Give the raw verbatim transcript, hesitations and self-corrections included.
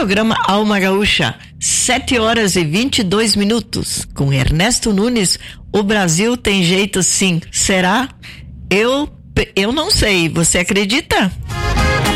Programa Alma Gaúcha, sete horas e vinte e dois minutos, com Ernesto Nunes. O Brasil tem jeito sim. Será? Eu, eu não sei. Você acredita?